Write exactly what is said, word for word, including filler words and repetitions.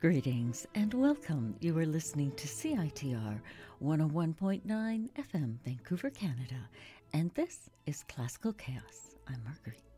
Greetings and welcome. You are listening to C I T R one oh one point nine F M, Vancouver, Canada, and this is Classical Chaos. I'm Marguerite.